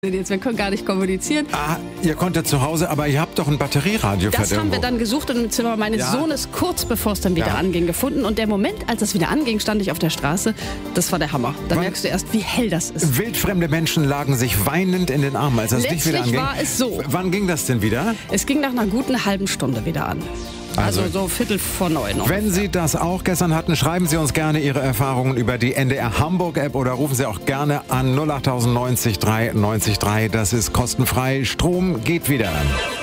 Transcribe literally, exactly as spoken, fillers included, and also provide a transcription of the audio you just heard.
Jetzt, wir können gar nicht kommunizieren. Ah, ihr konntet zu Hause, aber ihr habt doch ein Batterieradio. Das haben wir dann gesucht und im Zimmer meines ja. Sohnes kurz bevor es dann wieder ja. anging gefunden. Und der Moment, als es wieder anging, stand ich auf der Straße. Das war der Hammer. Da Weil merkst du erst, wie hell das ist. Wildfremde Menschen lagen sich weinend in den Armen, als das Licht wieder anging. Letztlich war es so. Wann ging das denn wieder? Es ging nach einer guten halben Stunde wieder an. Also, also so Viertel vor neun. Wenn Sie das auch gestern hatten, schreiben Sie uns gerne Ihre Erfahrungen über die N D R Hamburg App oder rufen Sie auch gerne an null acht neunzig drei neunzig drei. Das ist kostenfrei. Strom geht wieder.